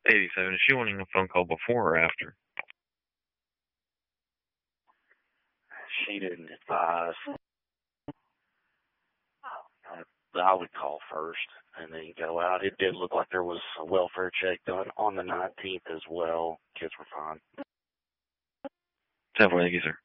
87. Is she wanting a phone call before or after? She didn't advise. I would call first and then go out. It did look like there was a welfare check done on the 19th as well. Kids were fine. 10-4, thank you, sir.